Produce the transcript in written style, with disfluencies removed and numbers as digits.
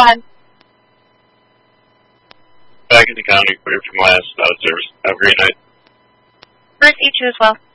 on. Back in the county, clear from last service. Have a great night. Bruce, you too as well.